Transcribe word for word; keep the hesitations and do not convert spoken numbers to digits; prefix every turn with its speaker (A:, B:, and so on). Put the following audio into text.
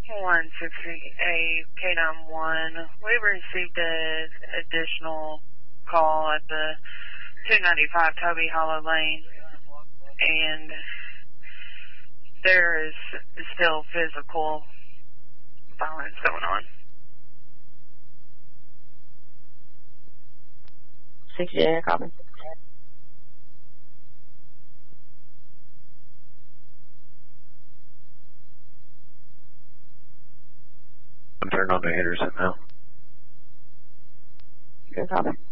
A: one sixty-eight, K nine one. We received an additional call at the two ninety-five Toby Hollow Lane, and there is still physical violence going on.
B: sixty-eight, copy.
C: I'm turned on to Henderson now.
B: Good copy.